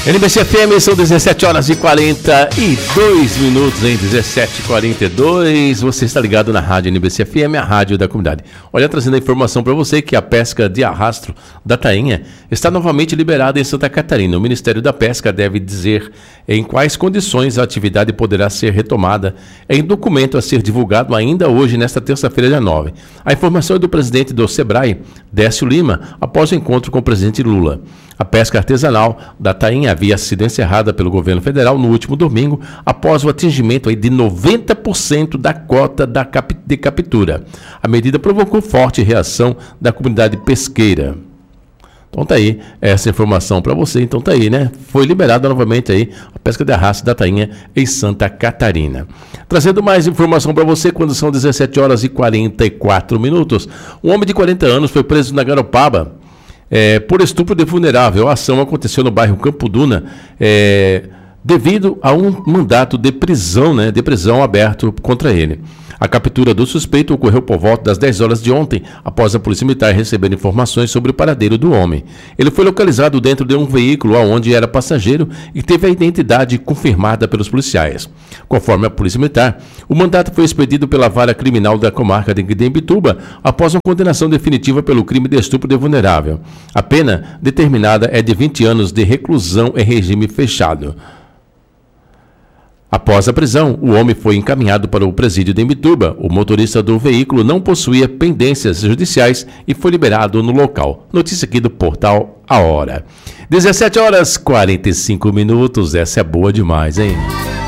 NBC FM, são 17 horas e 42 minutos, em 17h42. Você está ligado na rádio NBC FM, a rádio da comunidade. Olha, trazendo a informação para você que a pesca de arrastro da tainha está novamente liberada em Santa Catarina. O Ministério da Pesca deve dizer em quais condições a atividade poderá ser retomada em documento a ser divulgado ainda hoje, nesta terça-feira, dia 9. A informação é do presidente do SEBRAE, Décio Lima, após o encontro com o presidente Lula. A pesca artesanal da tainha havia sido encerrada pelo governo federal no último domingo, após o atingimento de 90% da cota de captura. A medida provocou forte reação da comunidade pesqueira. Então tá aí essa informação para você. Então tá aí, né? Foi liberada novamente aí a pesca de arrasto da tainha em Santa Catarina. Trazendo mais informação para você quando são 17 horas e 44 minutos. Um homem de 40 anos foi preso na Garopaba por estupro de vulnerável. A ação aconteceu no bairro Campo Duna, devido a um mandato de prisão aberto contra ele. A captura do suspeito ocorreu por volta das 10 horas de ontem, após a Polícia Militar receber informações sobre o paradeiro do homem. Ele foi localizado dentro de um veículo onde era passageiro e teve a identidade confirmada pelos policiais. Conforme a Polícia Militar, o mandato foi expedido pela Vara Criminal da Comarca de Imbituba após uma condenação definitiva pelo crime de estupro de vulnerável. A pena determinada é de 20 anos de reclusão em regime fechado. Após a prisão, o homem foi encaminhado para o presídio de Imbituba. O motorista do veículo não possuía pendências judiciais e foi liberado no local. Notícia aqui do portal A Hora. 17 horas e 45 minutos. Essa é boa demais, hein?